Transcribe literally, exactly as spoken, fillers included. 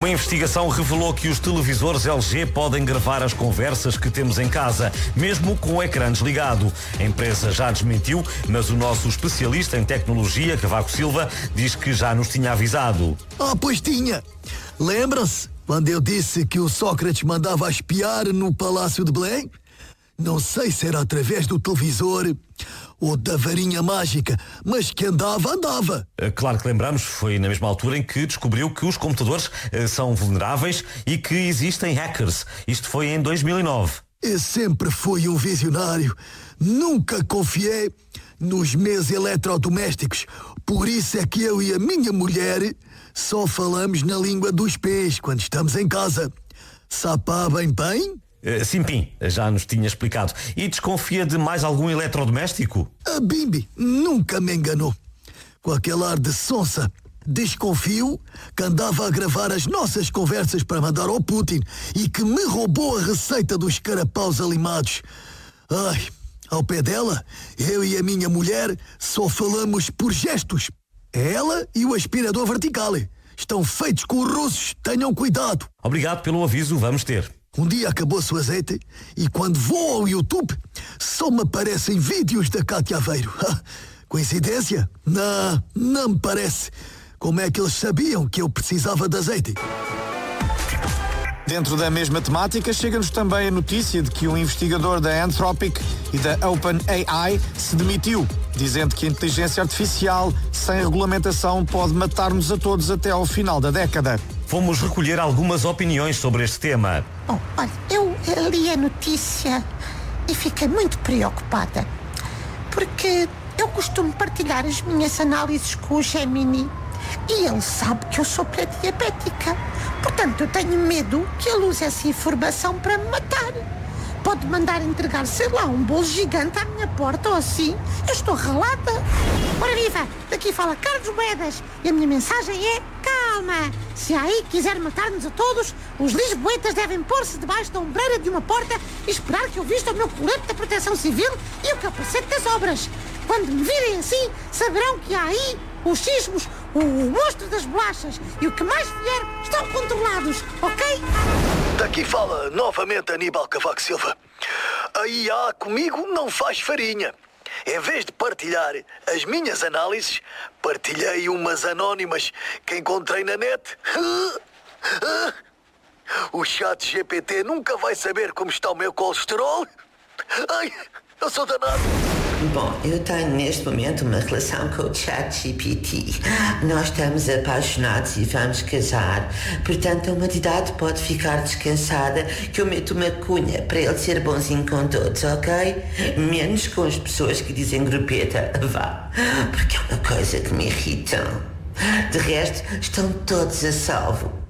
Uma investigação revelou que os televisores L G podem gravar as conversas que temos em casa, mesmo com o ecrã desligado. A empresa já desmentiu, mas o nosso especialista em tecnologia, Cavaco Silva, diz que já nos tinha avisado. Ah, pois tinha. Lembram-se quando eu disse que o Sócrates mandava espiar no Palácio de Belém? Não sei se era através do televisor ou da varinha mágica, mas que andava, andava. Claro que lembramos, foi na mesma altura em que descobriu que os computadores eh, são vulneráveis e que existem hackers. Isto foi em dois mil e nove. Eu sempre fui um visionário. Nunca confiei nos meus eletrodomésticos. Por isso é que eu e a minha mulher só falamos na língua dos pés quando estamos em casa. Sapá bem bem? Uh, sim, Pim, já nos tinha explicado. E desconfia de mais algum eletrodoméstico? A Bimbi nunca me enganou. Com aquele ar de sonsa, desconfio que andava a gravar as nossas conversas para mandar ao Putin e que me roubou a receita dos carapaus alimados. Ai, ao pé dela, eu e a minha mulher só falamos por gestos. Ela e o aspirador vertical estão feitos com os russos, tenham cuidado. Obrigado pelo aviso, vamos ter. Um dia acabou-se o azeite e quando vou ao YouTube só me aparecem vídeos da Cátia Aveiro. Coincidência? Não, não me parece. Como é que eles sabiam que eu precisava de azeite? Dentro da mesma temática, chega-nos também a notícia de que um investigador da Anthropic e da OpenAI se demitiu, dizendo que a inteligência artificial sem regulamentação pode matar-nos a todos até ao final da década. Fomos recolher algumas opiniões sobre este tema. Bom, olha, eu li a notícia e fiquei muito preocupada, porque eu costumo partilhar as minhas análises com o Gemini e ele sabe que eu sou pré-diabética. Portanto, eu tenho medo que ele use essa informação para me matar. Pode mandar entregar, sei lá, um bolo gigante à minha porta ou assim. Eu estou ralada. Ora viva, daqui fala Carlos Moedas e a minha mensagem é: calma, se aí quiser matar-nos a todos, os lisboetas devem pôr-se debaixo da ombreira de uma porta e esperar que eu vista o meu colete da Proteção Civil e o capacete das obras. Quando me virem assim, saberão que há aí os sismos, o monstro das bolachas e o que mais vier estão controlados, ok? Daqui fala novamente Aníbal Cavaco Silva. A I A comigo não faz farinha. Em vez de partilhar as minhas análises, partilhei umas anónimas que encontrei na net. O chat G P T nunca vai saber como está o meu colesterol. Ai, eu sou danado. Bom, eu tenho neste momento uma relação com o chat G P T. Nós estamos apaixonados e vamos casar. Portanto, a humanidade pode ficar descansada que eu meto uma cunha para ele ser bonzinho com todos, ok? Menos com as pessoas que dizem grupeta, vá. Porque é uma coisa que me irritam. De resto, estão todos a salvo.